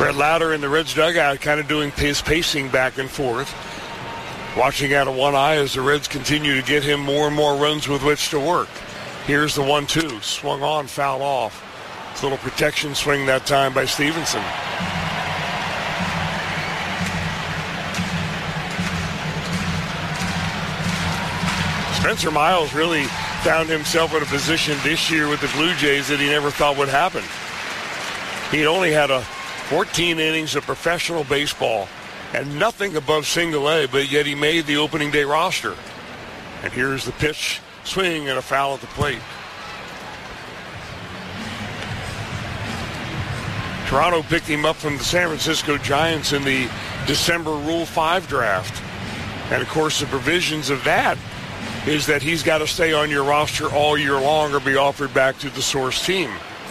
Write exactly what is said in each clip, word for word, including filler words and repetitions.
Brett Lauder in the Reds dugout kind of doing his pacing back and forth, watching out of one eye as the Reds continue to get him more and more runs with which to work. Here's the one two. Swung on, foul off. It's a little protection swing that time by Stevenson. Spencer Miles really found himself in a position this year with the Blue Jays that he never thought would happen. He only had a fourteen innings of professional baseball and nothing above single A, but yet he made the opening day roster. And here's the pitch, swing, and a foul at the plate. Toronto picked him up from the San Francisco Giants in the December Rule five draft. And, of course, the provisions of that is that he's got to stay on your roster all year long or be offered back to the source team.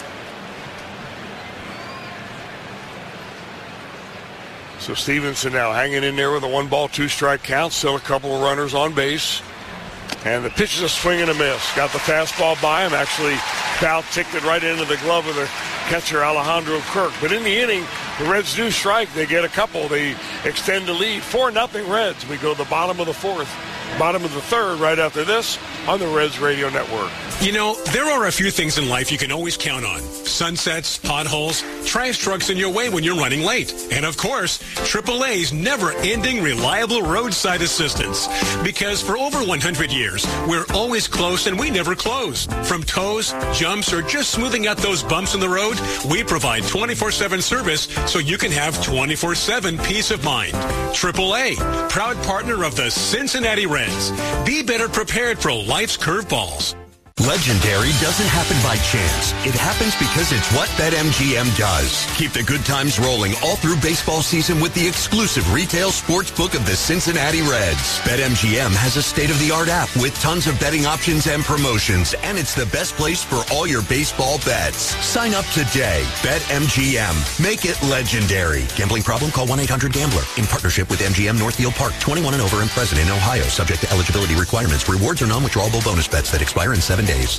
So Stevenson now hanging in there with a one-ball, two-strike count. Still a couple of runners on base. And the pitch is a swing and a miss. Got the fastball by him. Actually, foul ticked it right into the glove of the catcher, Alejandro Kirk. But in the inning, the Reds do strike. They get a couple. They extend the lead. four nothing Reds. We go to the bottom of the fourth. Bottom of the third right after this on the Reds Radio Network. You know, there are a few things in life you can always count on. Sunsets, potholes, trash trucks in your way when you're running late. And of course, triple A's never-ending reliable roadside assistance. Because for over one hundred years, we're always close and we never close. From tows, jumps, or just smoothing out those bumps in the road, we provide twenty-four seven service so you can have twenty-four seven peace of mind. triple A, proud partner of the Cincinnati Reds. Be better prepared for life's curveballs. Legendary doesn't happen by chance. It happens because it's what BetMGM does. Keep the good times rolling all through baseball season with the exclusive retail sports book of the Cincinnati Reds. BetMGM has a state-of-the-art app with tons of betting options and promotions, and it's the best place for all your baseball bets. Sign up today. BetMGM. Make it legendary. Gambling problem? Call one eight hundred gambler. In partnership with M G M Northfield Park. twenty-one and over and present in Ohio. Subject to eligibility requirements. Rewards are non-withdrawable bonus bets that expire in seven days.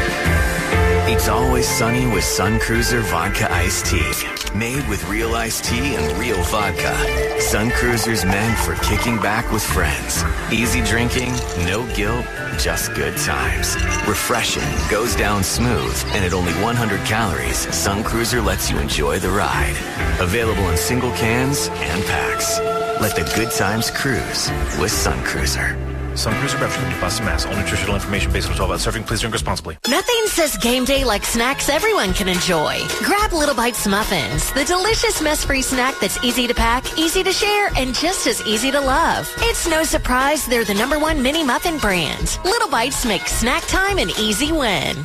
It's always sunny with Sun Cruiser Vodka Iced Tea. Made with real iced tea and real vodka. Sun Cruiser's meant for kicking back with friends. Easy drinking, no guilt, just good times. Refreshing, goes down smooth, and at only one hundred calories, Sun Cruiser lets you enjoy the ride. Available in single cans and packs. Let the good times cruise with Sun Cruiser. Sun Cruiser Beverage Company, Boston, Mass. All nutritional information based on twelve ounce serving. Please drink responsibly. Nothing says game day like snacks everyone can enjoy. Grab Little Bites Muffins, the delicious mess-free snack that's easy to pack, easy to share, and just as easy to love. It's no surprise they're the number one mini muffin brand. Little Bites make snack time an easy win.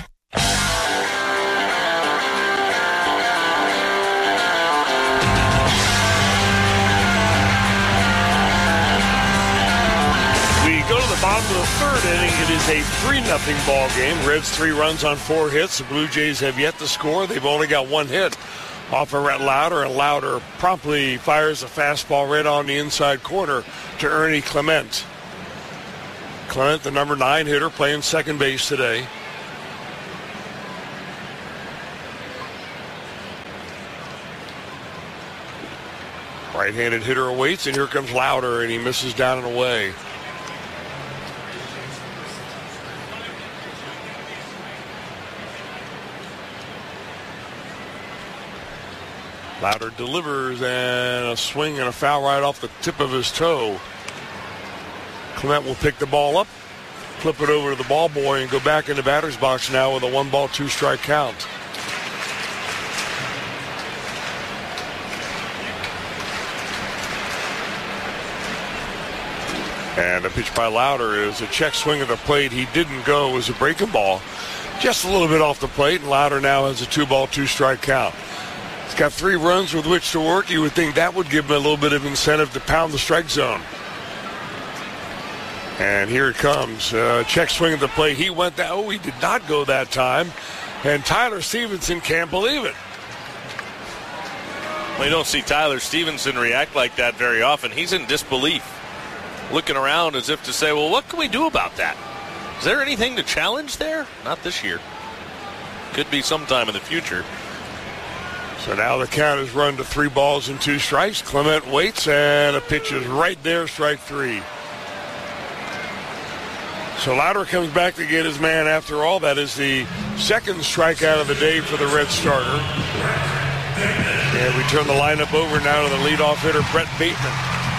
Bottom of the third inning, it is a three nothing ball game. Reds three runs on four hits. The Blue Jays have yet to score. They've only got one hit off of Rhett Lauder, and Lauder promptly fires a fastball right on the inside corner to Ernie Clement. Clement, the number nine hitter, playing second base today. Right-handed hitter awaits, and here comes Lauder, and he misses down and away. Lauder delivers, and a swing and a foul right off the tip of his toe. Clement will pick the ball up, flip it over to the ball boy, and go back in the batter's box now with a one-ball, two-strike count. And a pitch by Lauder is a check swing at the plate. He didn't go. It was a breaking ball. Just a little bit off the plate, and Lauder now has a two-ball, two-strike count. He's got three runs with which to work. You would think that would give him a little bit of incentive to pound the strike zone. And here it comes. Uh, check swing at the plate. He went that. Oh, he did not go that time. And Tyler Stevenson can't believe it. Well, you don't see Tyler Stevenson react like that very often. He's in disbelief, looking around as if to say, well, what can we do about that? Is there anything to challenge there? Not this year. Could be sometime in the future. So now the count is run to three balls and two strikes. Clement waits, and a pitch is right there, strike three. So Lauder comes back to get his man after all. That is the second strikeout of the day for the Red starter. And we turn the lineup over now to the leadoff hitter, Brett Bateman.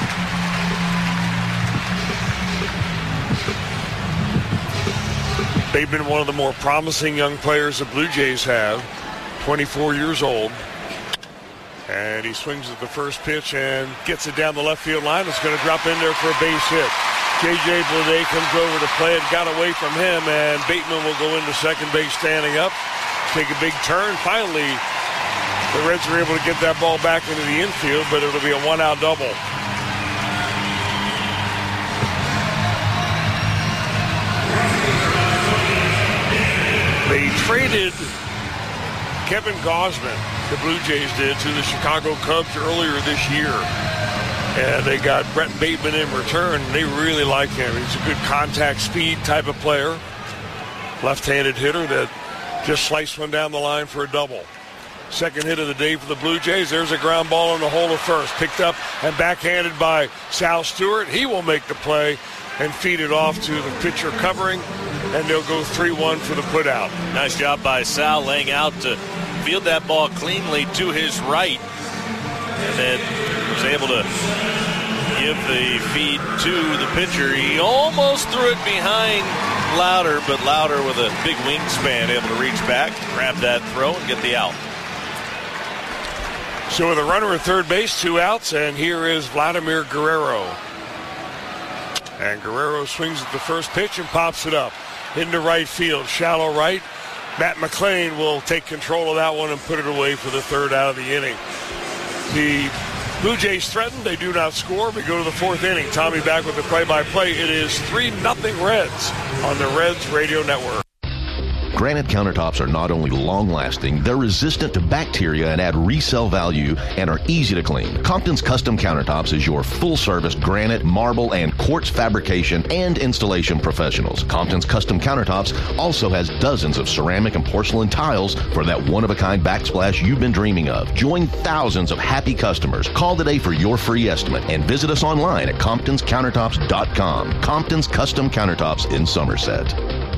Bateman, one of the more promising young players the Blue Jays have, twenty-four years old. And he swings at the first pitch and gets it down the left field line. It's going to drop in there for a base hit. J J Bleday comes over to play it, got away from him, and Bateman will go into second base standing up, take a big turn. Finally, the Reds are able to get that ball back into the infield, but it'll be a one-out double. They traded Kevin Gausman, the Blue Jays did, to the Chicago Cubs earlier this year. And they got Brett Bateman in return. They really like him. He's a good contact speed type of player. Left-handed hitter that just sliced one down the line for a double. Second hit of the day for the Blue Jays. There's a ground ball in the hole of first. Picked up and backhanded by Sal Stewart. He will make the play and feed it off to the pitcher covering. And they'll go three one for the putout. Nice job by Sal laying out to field that ball cleanly to his right. And then was able to give the feed to the pitcher. He almost threw it behind Lauder, but Lauder with a big wingspan able to reach back, grab that throw, and get the out. So with a runner at third base, two outs, and here is Vladimir Guerrero. And Guerrero swings at the first pitch and pops it up into right field, shallow right. Matt McLean will take control of that one and put it away for the third out of the inning. The Blue Jays threaten. They do not score. We go to the fourth inning. Tommy back with the play-by-play. It is three nothing Reds on the Reds Radio Network. Granite countertops are not only long-lasting, they're resistant to bacteria and add resale value and are easy to clean. Compton's Custom Countertops is your full-service granite, marble, and quartz fabrication and installation professionals. Compton's Custom Countertops also has dozens of ceramic and porcelain tiles for that one-of-a-kind backsplash you've been dreaming of. Join thousands of happy customers. Call today for your free estimate and visit us online at comptons countertops dot com. Compton's Custom Countertops in Somerset.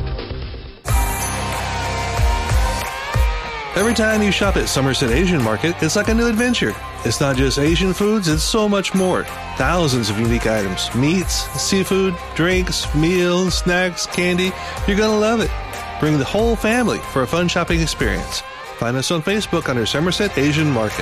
Every time you shop at Somerset Asian Market, it's like a new adventure. It's not just Asian foods, it's so much more. Thousands of unique items, meats, seafood, drinks, meals, snacks, candy. You're going to love it. Bring the whole family for a fun shopping experience. Find us on Facebook under Somerset Asian Market.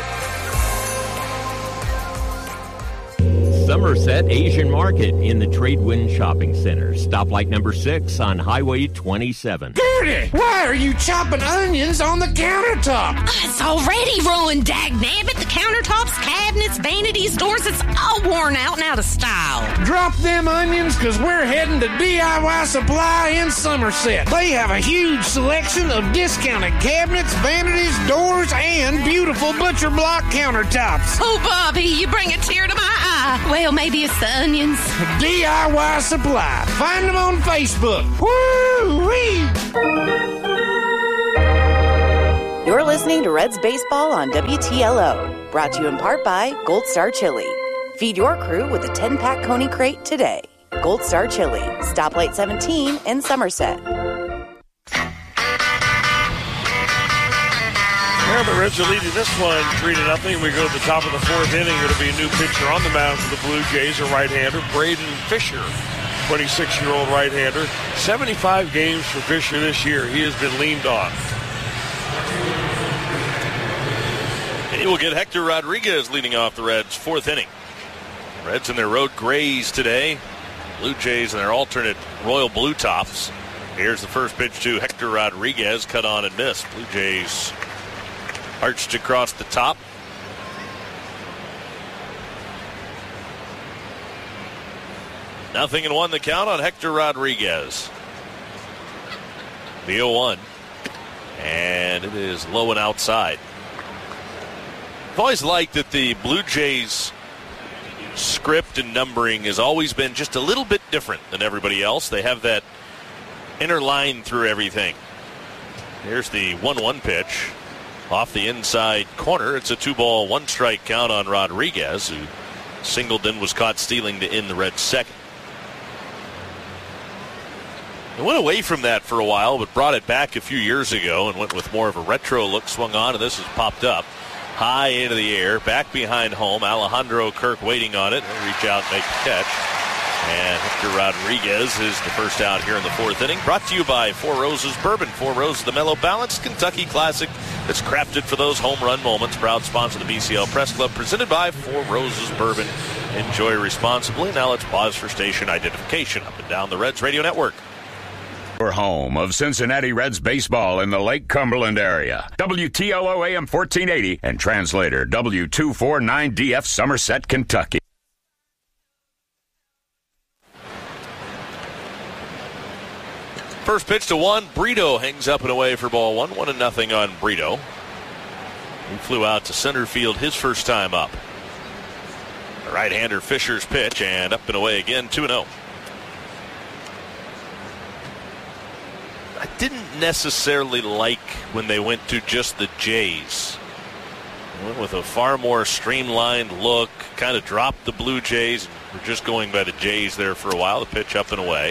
Somerset Asian Market in the Tradewind Shopping Center. Stoplight number six on Highway twenty-seven. Gertie, why are you chopping onions on the countertop? It's already ruined, dagnabbit. The countertops, cabinets, vanities, doors, it's all worn out and out of style. Drop them onions, because we're heading to D I Y Supply in Somerset. They have a huge selection of discounted cabinets, vanities, doors, and beautiful butcher block countertops. Oh, Bobby, you bring a tear to my eye. Well, maybe it's the onions. D I Y Supply. Find them on Facebook. Woo-wee! You're listening to Reds Baseball on W T L O. Brought to you in part by Gold Star Chili. Feed your crew with a ten-pack Coney Crate today. Gold Star Chili. Stoplight seventeen in Somerset. Well, the Reds are leading this one three to nothing. We go to the top of the fourth inning. It'll be a new pitcher on the mound for the Blue Jays, a right-hander, Braden Fisher, twenty-six-year-old right-hander. seventy-five games for Fisher this year. He has been leaned on. And he will get Hector Rodriguez leading off the Reds' fourth inning. Reds in their road grays today. Blue Jays in their alternate royal blue tops. Here's the first pitch to Hector Rodriguez, cut on and missed. Blue Jays arched across the top. Nothing in one the count on Hector Rodriguez. The oh one. And it is low and outside. I've always liked that the Blue Jays script and numbering has always been just a little bit different than everybody else. They have that inner line through everything. Here's the one one pitch. off the inside corner. It's a two-ball, one-strike count on Rodriguez, who Singleton was caught stealing to end the Reds' second. They went away from that for a while, but brought it back a few years ago and went with more of a retro look. Swung on, and this has popped up. High into the air, back behind home. Alejandro Kirk waiting on it. He'll reach out and make the catch. And Hector Rodriguez is the first out here in the fourth inning. Brought to you by Four Roses Bourbon. Four Roses, the mellow balanced Kentucky classic that's crafted for those home run moments. Proud sponsor of the B C L Press Club. Presented by Four Roses Bourbon. Enjoy responsibly. Now let's pause for station identification up and down the Reds Radio Network. Your home of Cincinnati Reds baseball in the Lake Cumberland area. W T L O A M fourteen eighty and translator W two forty-nine D F Somerset, Kentucky. First pitch to one. Brito hangs up and away for ball one. One and nothing on Brito. He flew out to center field his first time up. The right-hander Fisher's pitch, and up and away again, two and oh. I didn't necessarily like when they went to just the Jays. They went with a far more streamlined look, kind of dropped the Blue Jays. We're just going by the Jays there for a while. The pitch up and away.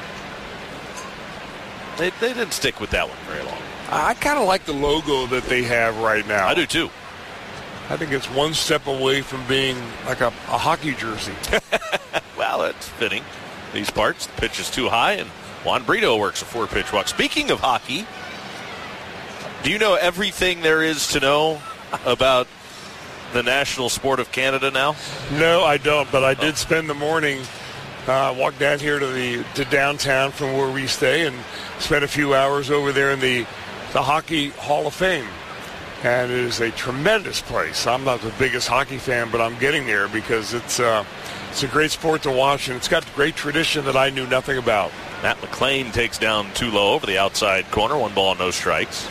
They, they didn't stick with that one very long. I kind of like the logo that they have right now. I do too. I think it's one step away from being like a, a hockey jersey. Well, it's fitting. These parts, the pitch is too high, and Juan Brito works a four-pitch walk. Speaking of hockey, do you know everything there is to know about the national sport of Canada now? No, I don't, but I did spend the morning, uh, walk down here to the to downtown from where we stay, and spent a few hours over there in the, the Hockey Hall of Fame. And it is a tremendous place. I'm not the biggest hockey fan, but I'm getting there because it's, uh, it's a great sport to watch, and it's got great tradition that I knew nothing about. Matt McLean takes down too low over the outside corner. One ball, no strikes.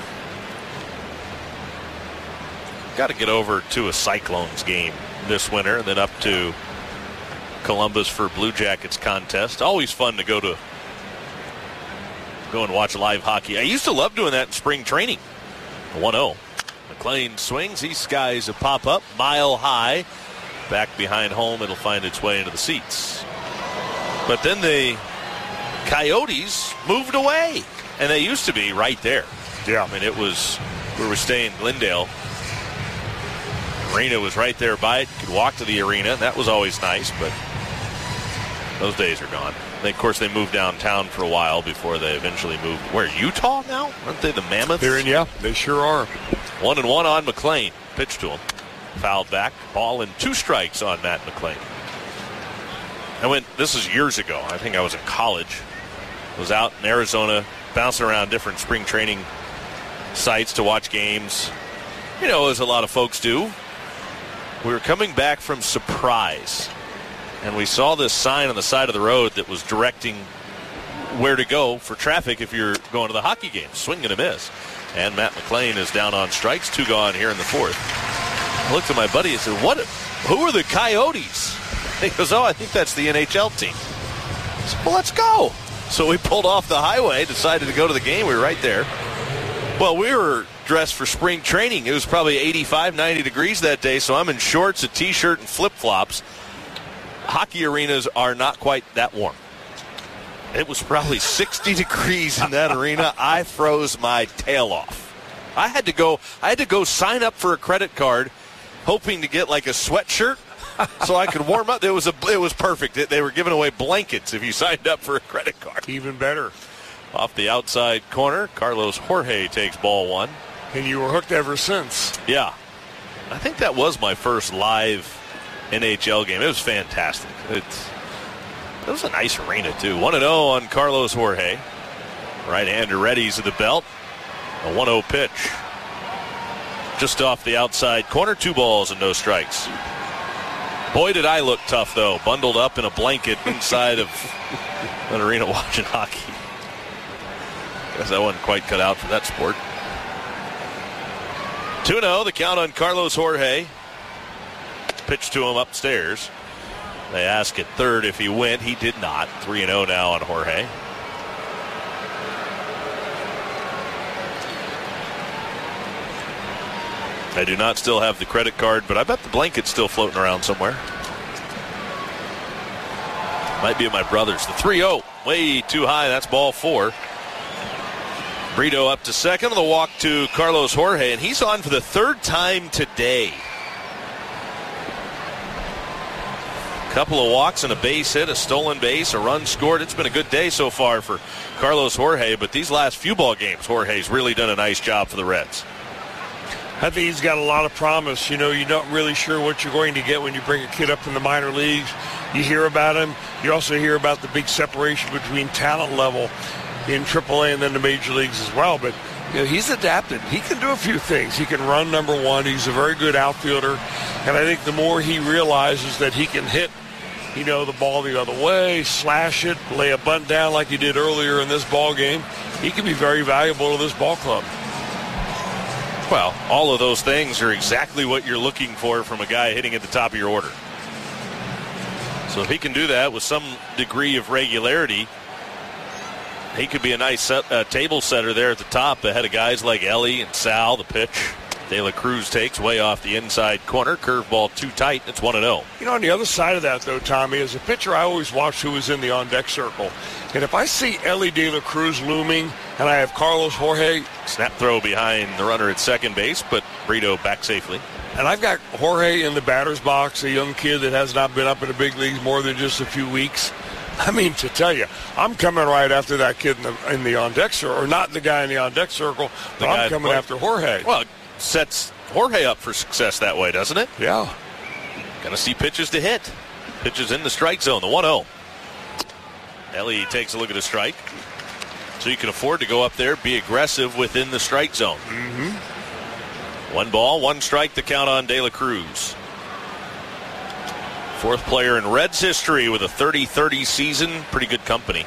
Got to get over to a Cyclones game this winter and then up to Columbus for Blue Jackets contest. Always fun to go to go and watch live hockey. I used to love doing that in spring training. one oh. McLean swings. He skies a pop-up, mile high. Back behind home, it'll find its way into the seats. But then the Coyotes moved away, and they used to be right there. Yeah. I mean, it was where we stay in Glendale. Arena was right there by it. You could walk to the arena, and that was always nice, but those days are gone. And of course, they moved downtown for a while before they eventually moved. Where, Utah now? Aren't they the Mammoths? They're in, yeah, they sure are. One and one on McLean. Pitch to him. Fouled back. Ball and two strikes on Matt McLean. I went, this is years ago. I think I was in college. I was out in Arizona, bouncing around different spring training sites to watch games. You know, as a lot of folks do. We were coming back from Surprise, and we saw this sign on the side of the road that was directing where to go for traffic if you're going to the hockey game. Swing and a miss. And Matt McLean is down on strikes. Two gone here in the fourth. I looked at my buddy and said, "What? Who are the Coyotes?" He goes, "Oh, I think that's the N H L team." I said, "Well, let's go." So we pulled off the highway, decided to go to the game. We were right there. Well, we were dressed for spring training. It was probably eighty-five, ninety degrees that day, so I'm in shorts, a T-shirt, and flip-flops. Hockey arenas are not quite that warm. It was probably sixty degrees in that arena. I froze my tail off. I had to go I had to go sign up for a credit card, hoping to get like a sweatshirt so I could warm up. It was a it was perfect. They were giving away blankets if you signed up for a credit card. Even better. Off the outside corner, Carlos Jorge takes ball one. And you were hooked ever since. Yeah. I think that was my first live N H L game. It was fantastic. It's, it was a nice arena, too. one and oh on Carlos Jorge. Right-hander readies at the belt. A one oh pitch. Just off the outside corner, two balls and no strikes. Boy, did I look tough, though. Bundled up in a blanket inside of an arena watching hockey. Guess I wasn't quite cut out for that sport. two and oh, the count on Carlos Jorge. Pitch to him upstairs. They ask at third if he went. He did not. three and oh now on Jorge. I do not still have the credit card, but I bet the blanket's still floating around somewhere. Might be at my brother's. The three oh, way too high. That's ball four. Brito up to second on the walk to Carlos Jorge, and he's on for the third time today. Couple of walks and a base hit, a stolen base, a run scored. It's been a good day so far for Carlos Jorge, but these last few ball games, Jorge's really done a nice job for the Reds. I think he's got a lot of promise. You know, you're not really sure what you're going to get when you bring a kid up in the minor leagues. You hear about him. You also hear about the big separation between talent level in triple A and then the major leagues as well. But you know, he's adapted. He can do a few things. He can run number one. He's a very good outfielder. And I think the more he realizes that he can hit, you know, the ball the other way, slash it, lay a bunt down like he did earlier in this ball game, he can be very valuable to this ball club. Well, all of those things are exactly what you're looking for from a guy hitting at the top of your order. So if he can do that with some degree of regularity, he could be a nice set, uh, table setter there at the top ahead of guys like Ellie and Sal. The pitch De La Cruz takes way off the inside corner. Curveball too tight. It's one and oh. You know, on the other side of that, though, Tommy, as a pitcher, I always watch who is in the on-deck circle. And if I see Ellie De La Cruz looming and I have Carlos Jorge. Snap throw behind the runner at second base, but Brito back safely. And I've got Jorge in the batter's box, a young kid that has not been up in the big leagues more than just a few weeks. I mean, to tell you, I'm coming right after that kid in the, in the on-deck circle, or not the guy in the on-deck circle, but I'm coming after Jorge. Well, sets Jorge up for success that way, doesn't it? Yeah. Gonna see pitches to hit. Pitches in the strike zone, the one oh. Ellie takes a look at a strike. So you can afford to go up there, be aggressive within the strike zone. Mm-hmm. One ball, one strike to count on De La Cruz. Fourth player in Reds history with a thirty thirty season. Pretty good company.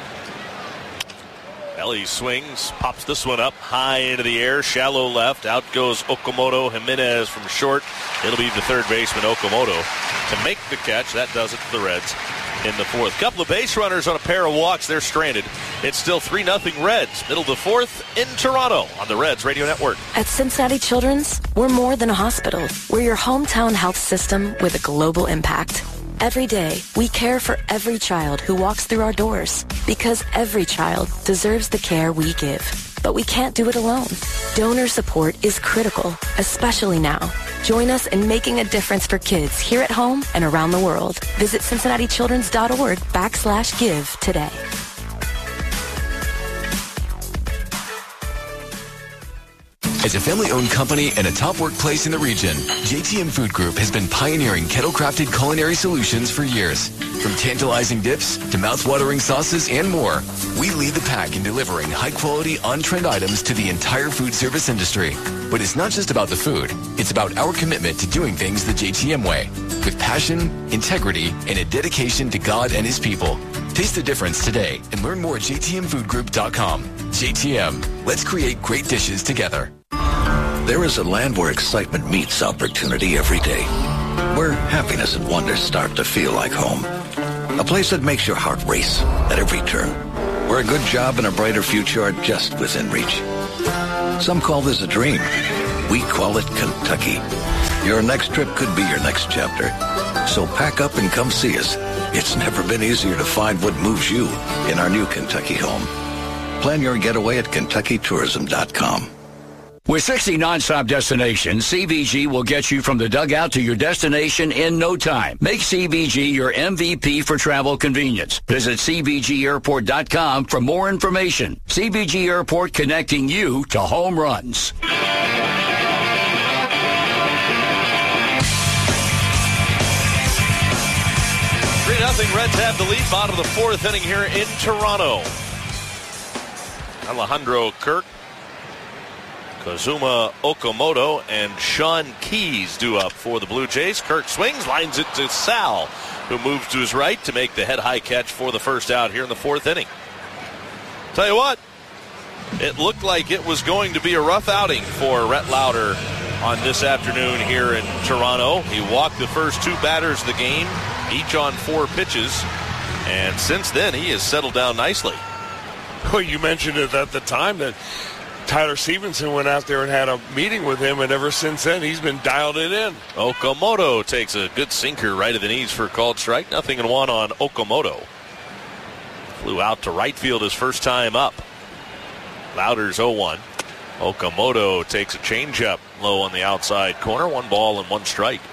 Ellie swings, pops this one up high into the air, shallow left. Out goes Okamoto. Jimenez from short. It'll be the third baseman, Okamoto, to make the catch. That does it for the Reds in the fourth. Couple of base runners on a pair of walks. They're stranded. It's still three nothing Reds. Middle of the fourth in Toronto on the Reds Radio Network. At Cincinnati Children's, we're more than a hospital. We're your hometown health system with a global impact. Every day, we care for every child who walks through our doors because every child deserves the care we give. But we can't do it alone. Donor support is critical, especially now. Join us in making a difference for kids here at home and around the world. Visit Cincinnati Children's dot org backslash give today. As a family-owned company and a top workplace in the region, J T M Food Group has been pioneering kettle-crafted culinary solutions for years. From tantalizing dips to mouth-watering sauces and more, we lead the pack in delivering high-quality, on-trend items to the entire food service industry. But it's not just about the food. It's about our commitment to doing things the J T M way, with passion, integrity, and a dedication to God and His people. Taste the difference today and learn more at J T M food group dot com. J T M, let's create great dishes together. There is a land where excitement meets opportunity every day, where happiness and wonder start to feel like home. A place that makes your heart race at every turn, where a good job and a brighter future are just within reach. Some call this a dream. We call it Kentucky. Your next trip could be your next chapter. So pack up and come see us. It's never been easier to find what moves you in our new Kentucky home. Plan your getaway at Kentucky tourism dot com. With sixty nonstop destinations, C V G will get you from the dugout to your destination in no time. Make C V G your M V P for travel convenience. Visit C V G airport dot com for more information. C V G Airport, connecting you to home runs. three nothing Reds have the lead. Bottom of the fourth inning here in Toronto. Alejandro Kirk, Kazuma Okamoto, and Sean Keys due up for the Blue Jays. Kirk swings, lines it to Sal, who moves to his right to make the head-high catch for the first out here in the fourth inning. Tell you what, it looked like it was going to be a rough outing for Rhett Lauder on this afternoon here in Toronto. He walked the first two batters of the game, each on four pitches, and since then he has settled down nicely. Well, you mentioned it at the time that Tyler Stevenson went out there and had a meeting with him, and ever since then, he's been dialed it in. Okamoto takes a good sinker right at the knees for a called strike. Nothing and one on Okamoto. Flew out to right field his first time up. Louder's oh one. Okamoto takes a changeup low on the outside corner. One ball and one strike.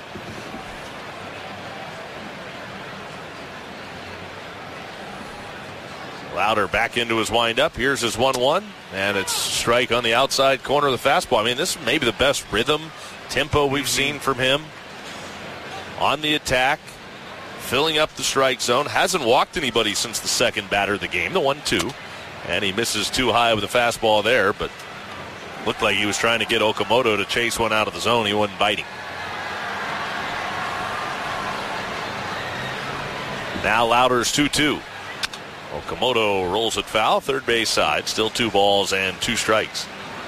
Louder back into his windup. Here's his one one. And it's strike on the outside corner of the fastball. I mean, this is maybe the best rhythm, tempo we've seen from him. On the attack, filling up the strike zone. Hasn't walked anybody since the second batter of the game, the one two. And he misses too high with the fastball there, but looked like he was trying to get Okamoto to chase one out of the zone. He wasn't biting. Now Louder's two two. Okamoto rolls it foul, third base side. Still two balls and two strikes.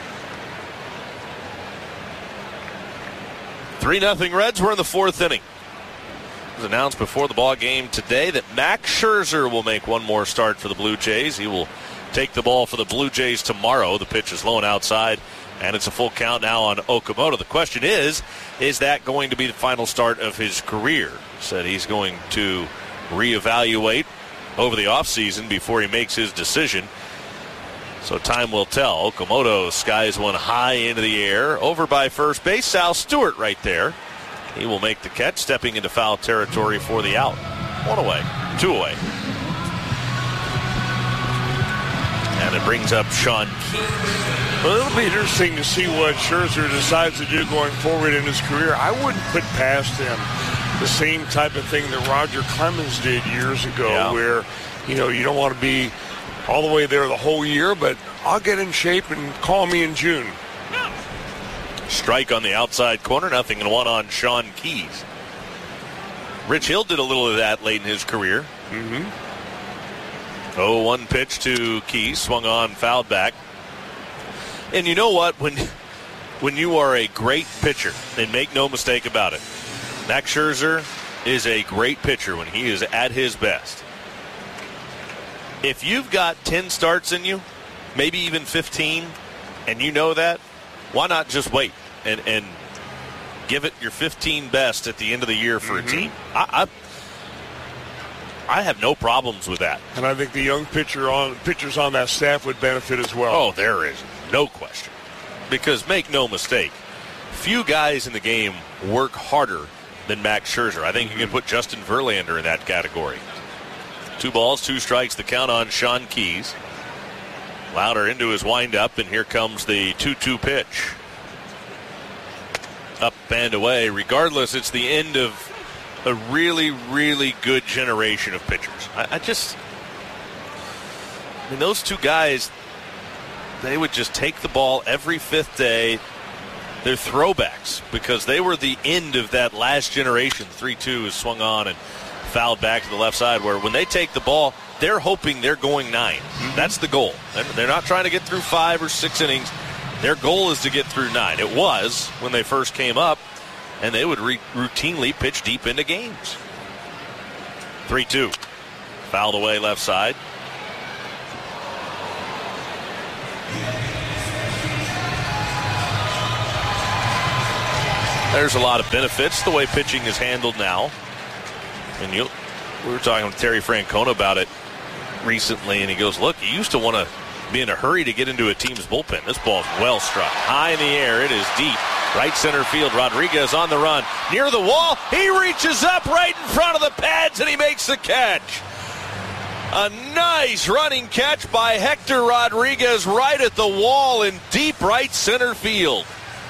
three nothing Reds. We're in the fourth inning. It was announced before the ball game today that Max Scherzer will make one more start for the Blue Jays. He will take the ball for the Blue Jays tomorrow. The pitch is low and outside, and it's a full count now on Okamoto. The question is, is that going to be the final start of his career? Said he's going to reevaluate over the offseason before he makes his decision. So time will tell. Okamoto skies one high into the air. Over by first base, Sal Stewart right there. He will make the catch, stepping into foul territory for the out. One away, two away. And it brings up Sean Key. Well, it'll be interesting to see what Scherzer decides to do going forward in his career. I wouldn't put past him the same type of thing that Roger Clemens did years ago, yeah. where, you know, you don't want to be all the way there the whole year, but I'll get in shape and call me in June. Strike on the outside corner, nothing and one on Sean Keys. Rich Hill did a little of that late in his career. Mm-hmm. oh one pitch to Keys, swung on, fouled back. And you know what? When, when you are a great pitcher, and make no mistake about it, Max Scherzer is a great pitcher when he is at his best. If you've got ten starts in you, maybe even fifteen, and you know that, why not just wait and, and give it your fifteen best at the end of the year for mm-hmm. a team? I, I I have no problems with that. And I think the young pitcher on pitchers on that staff would benefit as well. Oh, there is no question. Because make no mistake, few guys in the game work harder than Max Scherzer. I think you can put Justin Verlander in that category. Two balls, two strikes, the count on Sean Keys. Louder into his windup, and here comes the two two pitch. Up and away. Regardless, it's the end of a really, really good generation of pitchers. I, I just, I mean, those two guys, they would just take the ball every fifth day. They're throwbacks because they were the end of that last generation. three two is swung on and fouled back to the left side, where when they take the ball, they're hoping they're going nine. Mm-hmm. That's the goal. They're not trying to get through five or six innings. Their goal is to get through nine. It was when they first came up, and they would re- routinely pitch deep into games. three two. Fouled away left side. There's a lot of benefits the way pitching is handled now. And you, we were talking with Terry Francona about it recently, and he goes, look, you used to want to be in a hurry to get into a team's bullpen. This ball's well struck. High in the air. It is deep. Right center field. Rodriguez on the run. Near the wall. He reaches up right in front of the pads, and he makes the catch. A nice running catch by Hector Rodriguez right at the wall in deep right center field.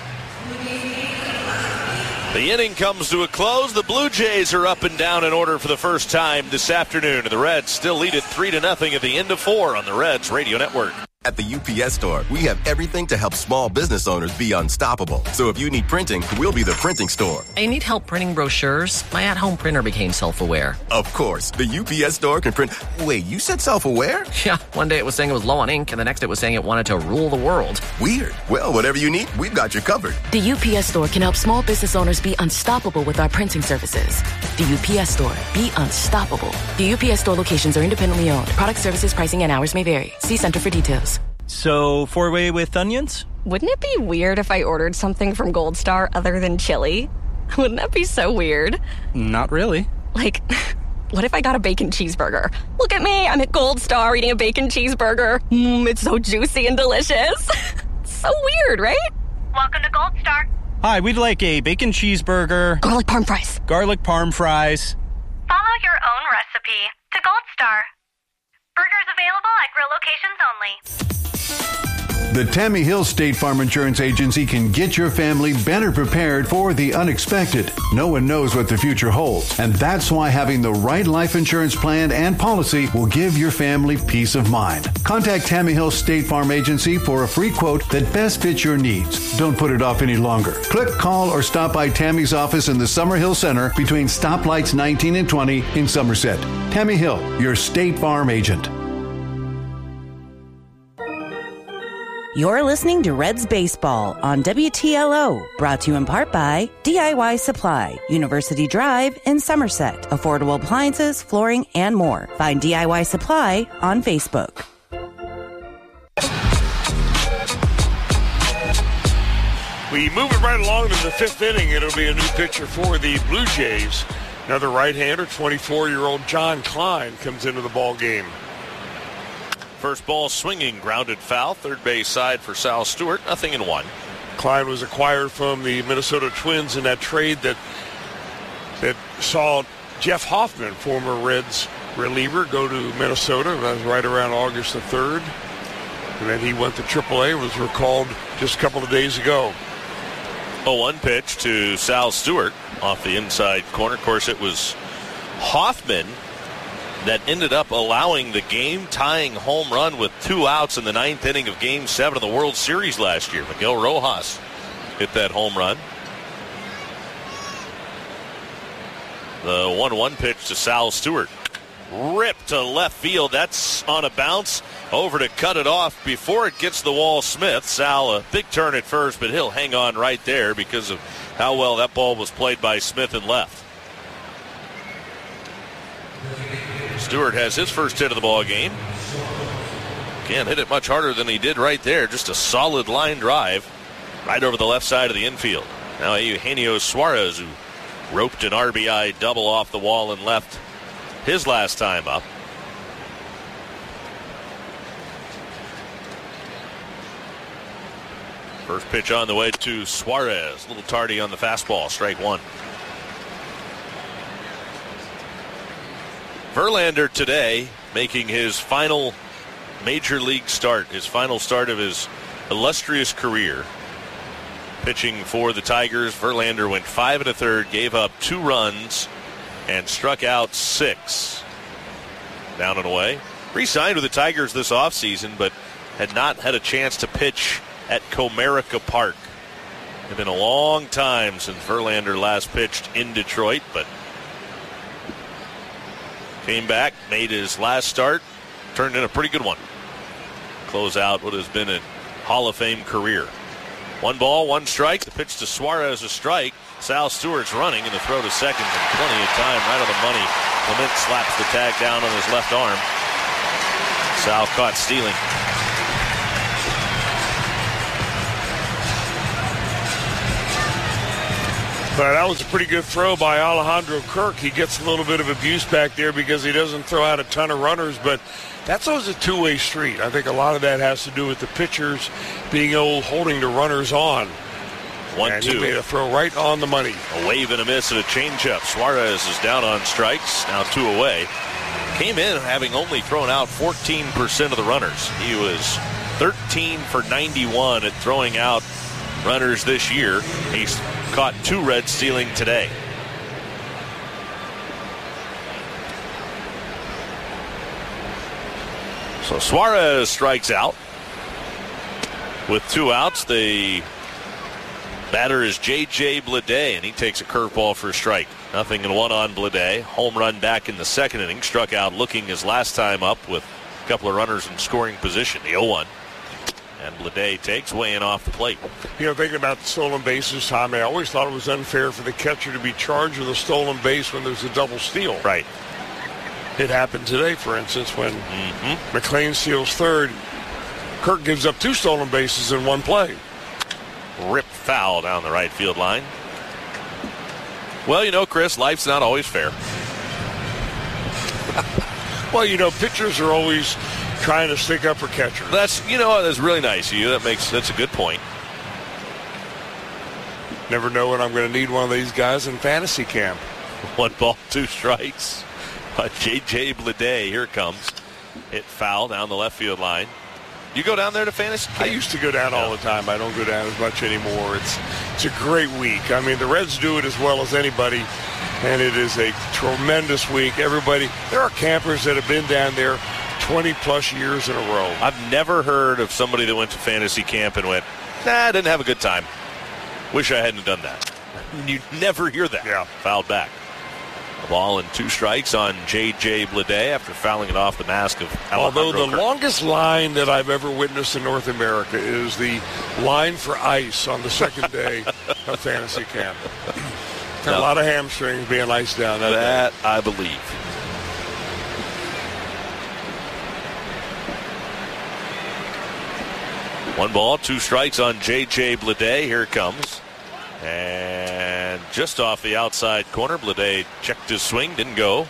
The inning comes to a close. The Blue Jays are up and down in order for the first time this afternoon. The Reds still lead it three to nothing at the end of four on the Reds Radio Network. At the U P S Store, we have everything to help small business owners be unstoppable. So if you need printing, we'll be the printing store. I need help printing brochures. My at-home printer became self-aware. Of course. The U P S Store can print... Wait, you said self-aware? Yeah. One day it was saying it was low on ink, and the next it was saying it wanted to rule the world. Weird. Well, whatever you need, we've got you covered. The U P S Store can help small business owners be unstoppable with our printing services. The U P S Store. Be unstoppable. The U P S Store locations are independently owned. Product, services, pricing, and hours may vary. See Center for details. So, four-way with onions? Wouldn't it be weird if I ordered something from Gold Star other than chili? Wouldn't that be so weird? Not really. Like, what if I got a bacon cheeseburger? Look at me, I'm at Gold Star eating a bacon cheeseburger. Mmm, it's so juicy and delicious. So weird, right? Welcome to Gold Star. Hi, we'd like a bacon cheeseburger. Garlic parm fries. Garlic parm fries. Follow your own recipe to Gold Star. Burgers available at grill locations only. The Tammy Hill State Farm Insurance Agency can get your family better prepared for the unexpected. No one knows what the future holds, and that's why having the right life insurance plan and policy will give your family peace of mind. Contact Tammy Hill State Farm Agency for a free quote that best fits your needs. Don't put it off any longer. Click, call, or stop by Tammy's office in the Summerhill Center between stoplights nineteen and twenty in Somerset. Tammy Hill, your State Farm agent. You're listening to Reds Baseball on W T L O, brought to you in part by D I Y Supply, University Drive in Somerset. Affordable appliances, flooring, and more. Find D I Y Supply on Facebook. We move it right along to the fifth inning. It'll be a new pitcher for the Blue Jays. Another right-hander, twenty-four-year-old John Klein comes into the ball game. First ball swinging, grounded foul, third base side for Sal Stewart, nothing in one. Klein was acquired from the Minnesota Twins in that trade that that saw Jeff Hoffman, former Reds reliever, go to Minnesota. That was right around August the third. And then he went to triple A, was recalled just a couple of days ago. oh one pitch to Sal Stewart off the inside corner. Of course, it was Hoffman that ended up allowing the game-tying home run with two outs in the ninth inning of Game seven of the World Series last year. Miguel Rojas hit that home run. The one one pitch to Sal Stewart. Ripped to left field. That's on a bounce. Over to cut it off before it gets the wall. Smith. Sal, a big turn at first, but he'll hang on right there because of how well that ball was played by Smith and left. Stewart has his first hit of the ball game. Can't hit it much harder than he did right there. Just a solid line drive right over the left side of the infield. Now Eugenio Suarez, who roped an R B I double off the wall and left his last time up. First pitch on the way to Suarez. A little tardy on the fastball. Strike one. Verlander today making his final major league start, his final start of his illustrious career. Pitching for the Tigers, Verlander went five and a third, gave up two runs, and struck out six. Down and away. Re-signed with the Tigers this offseason, but had not had a chance to pitch at Comerica Park. It had been a long time since Verlander last pitched in Detroit, but came back, made his last start, turned in a pretty good one. Close out what has been a Hall of Fame career. One ball, one strike. The pitch to Suarez, a strike. Sal Stewart's running, and the throw to second, and plenty of time, right on the money. Clement slaps the tag down on his left arm. Sal caught stealing. But that was a pretty good throw by Alejandro Kirk. He gets a little bit of abuse back there because he doesn't throw out a ton of runners, but that's always a two-way street. I think a lot of that has to do with the pitchers being able holding the runners on. One, and two. He made a throw right on the money. A wave and a miss and a changeup. Suarez is down on strikes, now two away. Came in having only thrown out fourteen percent of the runners. He was thirteen for ninety-one at throwing out runners this year. He's caught two Reds stealing today. So Suarez strikes out. With two outs, the batter is J J Bleday, and he takes a curveball for a strike. Nothing in one on Bleday. Home run back in the second inning. Struck out looking his last time up with a couple of runners in scoring position. The oh one. And Bleday takes way in off the plate. You know, thinking about the stolen bases, Tommy, I always thought it was unfair for the catcher to be charged with a stolen base when there's a double steal. Right. It happened today, for instance, when mm-hmm. McLean steals third. Kirk gives up two stolen bases in one play. Rip foul down the right field line. Well, you know, Chris, life's not always fair. Well, you know, pitchers are always trying to stick up for catchers. That's, you know, that's really nice of you. That makes, that's a good point. Never know when I'm going to need one of these guys in fantasy camp. One ball, two strikes. Uh, J J Bleday, here it comes. Hit foul down the left field line. You go down there to fantasy camp? I used to go down all the time. I don't go down as much anymore. It's it's a great week. I mean, the Reds do it as well as anybody, and it is a tremendous week. Everybody, there are campers that have been down there twenty-plus years in a row. I've never heard of somebody that went to fantasy camp and went, nah, I didn't have a good time. Wish I hadn't done that. You never hear that. Yeah. Fouled back. A ball and two strikes on J J Bleday after fouling it off the mask of Alejandro Although the Kirk. longest line that I've ever witnessed in North America is the line for ice on the second day of fantasy camp. No. A lot of hamstrings being iced down that, That day. I believe. One ball, two strikes on J J Bleday. Here it comes. And just off the outside corner, Bleday checked his swing, didn't go.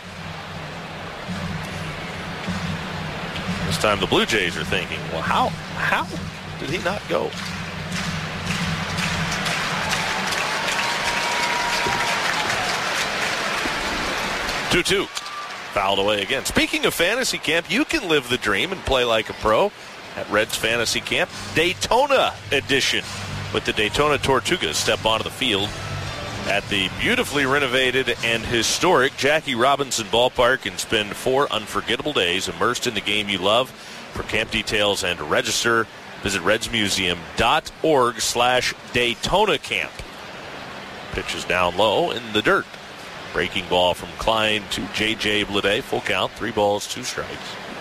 This time the Blue Jays are thinking, well, how, how did he not go? two two. Fouled away again. Speaking of fantasy camp, you can live the dream and play like a pro at Reds Fantasy Camp Daytona edition, with the Daytona Tortugas step onto the field at the beautifully renovated and historic Jackie Robinson Ballpark and spend four unforgettable days immersed in the game you love. For camp details and to register, visit redsmuseum.org slash Daytona Camp. Pitch is down low in the dirt. Breaking ball from Klein to J J Bleday. Full count, three balls, two strikes.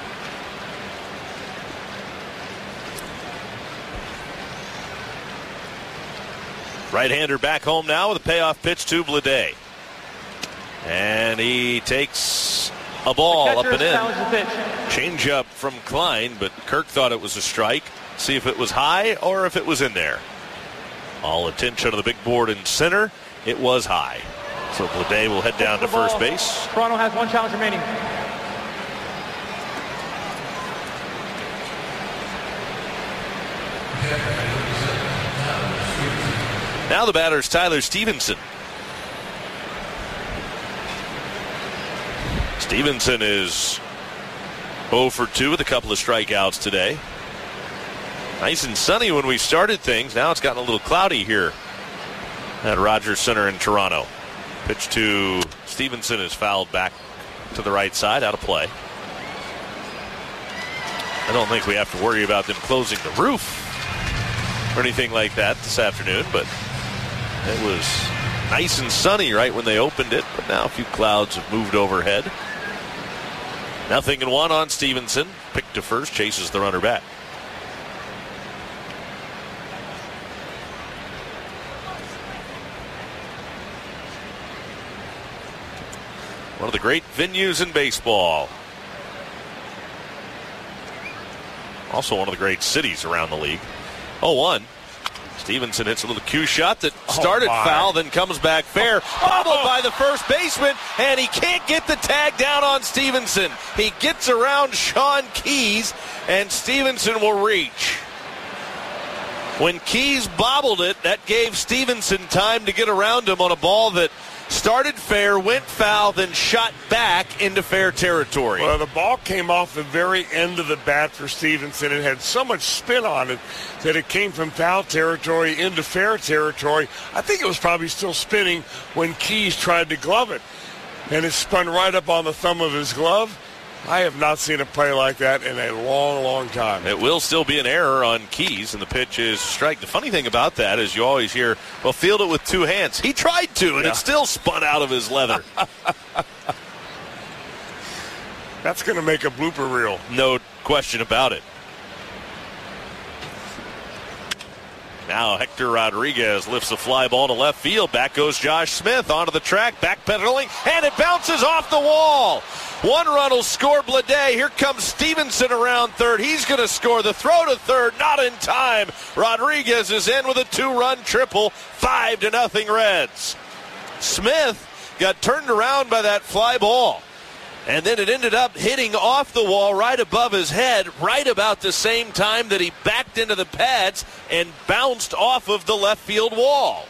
Right-hander back home now with a payoff pitch to Bleday. And he takes a ball up and in. Change up from Klein, but Kirk thought it was a strike. See if it was high or if it was in there. All attention to the big board in center. It was high. So Bleday will head down to first base. Toronto has one challenge remaining. Now the batter is Tyler Stevenson. Stevenson is oh for two with a couple of strikeouts today. Nice and sunny when we started things. Now it's gotten a little cloudy here at Rogers Center in Toronto. Pitch to Stevenson is fouled back to the right side, out of play. I don't think we have to worry about them closing the roof or anything like that this afternoon, but it was nice and sunny right when they opened it, but now a few clouds have moved overhead. Nothing in one on Stevenson. Picked to first, chases the runner back. One of the great venues in baseball. Also one of the great cities around the league. oh one. Stevenson hits a little cue shot that started oh foul, then comes back fair. Bobbled by the first baseman, and he can't get the tag down on Stevenson. He gets around Sean Keys, and Stevenson will reach. When Keys bobbled it, that gave Stevenson time to get around him on a ball that started fair, went foul, then shot back into fair territory. Well, the ball came off the very end of the bat for Stevenson. It had so much spin on it that it came from foul territory into fair territory. I think it was probably still spinning when Keys tried to glove it. And it spun right up on the thumb of his glove. I have not seen a play like that in a long, long time. It will still be an error on Keys, and the pitch is strike. The funny thing about that is you always hear, well, field it with two hands. He tried to, and yeah. it still spun out of his leather. That's going to make a blooper reel. No question about it. Now Hector Rodriguez lifts a fly ball to left field. Back goes Josh Smith onto the track, backpedaling, and it bounces off the wall. One run will score Blade. Here comes Stevenson around third. He's going to score. The throw to third, not in time. Rodriguez is in with a two-run triple, five to nothing Reds. Smith got turned around by that fly ball. And then it ended up hitting off the wall right above his head, right about the same time that he backed into the pads and bounced off of the left field wall.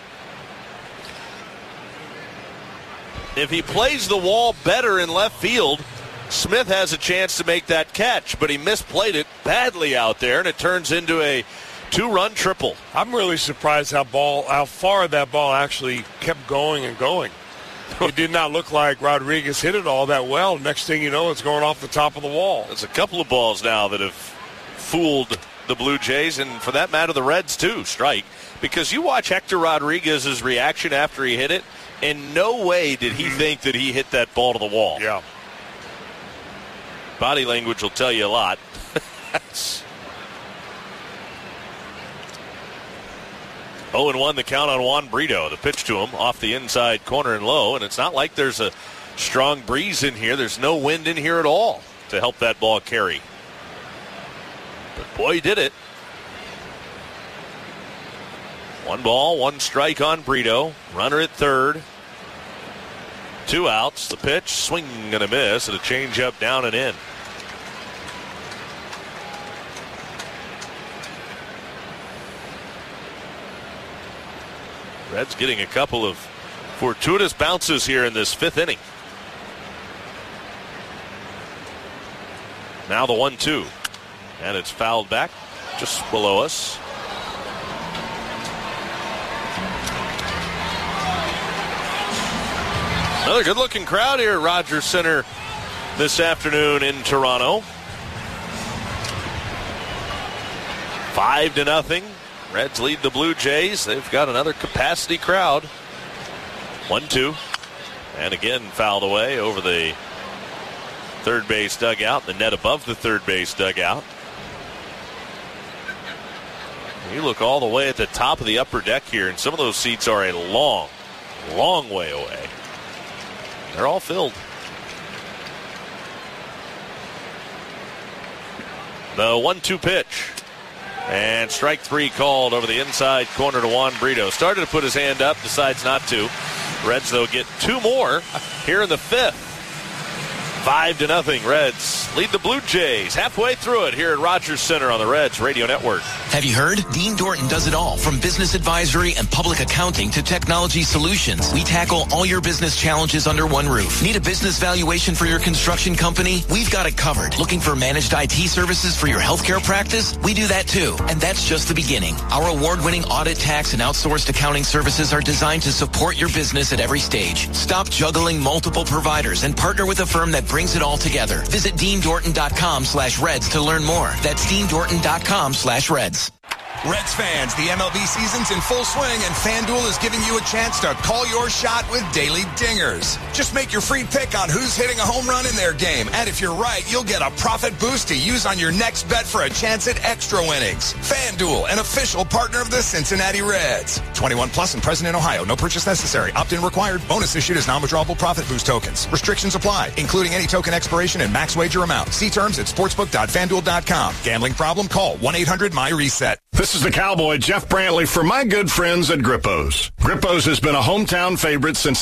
If he plays the wall better in left field, Smith has a chance to make that catch, but he misplayed it badly out there, and it turns into a two-run triple. I'm really surprised how ball, how far that ball actually kept going and going. It did not look like Rodriguez hit it all that well. Next thing you know, it's going off the top of the wall. There's a couple of balls now that have fooled the Blue Jays, and for that matter, the Reds too, strike. Because you watch Hector Rodriguez's reaction after he hit it, in no way did he think that he hit that ball to the wall. Yeah. Body language will tell you a lot. oh and one the count on Juan Brito. The pitch to him off the inside corner and low, and it's not like there's a strong breeze in here. There's no wind in here at all to help that ball carry. But boy, he did it. One ball, one strike on Brito. Runner at third. Two outs. The pitch, swing and a miss, and a changeup down and in. Reds getting a couple of fortuitous bounces here in this fifth inning. Now the one two. And it's fouled back just below us. Another good-looking crowd here at Rogers Center this afternoon in Toronto. Five to nothing. Reds lead the Blue Jays. They've got another capacity crowd. One two. And again fouled away over the third base dugout. The net above the third base dugout. You look all the way at the top of the upper deck here, and some of those seats are a long, long way away. They're all filled. The one two pitch. And strike three called over the inside corner to Juan Brito. Started to put his hand up, decides not to. Reds, though, get two more here in the fifth. Five to nothing. Reds lead the Blue Jays halfway through it here at Rogers Center on the Reds Radio Network. Have you heard? Dean Dorton does it all, from business advisory and public accounting to technology solutions. We tackle all your business challenges under one roof. Need a business valuation for your construction company? We've got it covered. Looking for managed I T services for your healthcare practice? We do that too. And that's just the beginning. Our award-winning audit, tax, and outsourced accounting services are designed to support your business at every stage. Stop juggling multiple providers and partner with a firm that brings it all together. Visit dean dorton dot com slash reds to learn more. That's dean dorton dot com slash reds. Reds fans, the M L B season's in full swing, and FanDuel is giving you a chance to call your shot with daily dingers. Just make your free pick on who's hitting a home run in their game, and if you're right, you'll get a profit boost to use on your next bet for a chance at extra winnings. FanDuel, an official partner of the Cincinnati Reds. twenty-one plus and present in Ohio. No purchase necessary. Opt-in required. Bonus issued as non-withdrawable profit boost tokens. Restrictions apply, including any token expiration and max wager amount. See terms at sportsbook dot fanduel dot com. Gambling problem? Call one eight hundred my reset. This is the Cowboy, Jeff Brantley, for my good friends at Grippo's. Grippo's has been a hometown favorite since